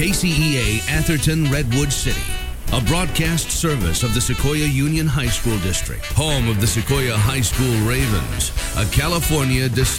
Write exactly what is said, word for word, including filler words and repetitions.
K C E A Atherton Redwood City, a broadcast service of the Sequoia Union High School District, home of the Sequoia High School Ravens, a California distinct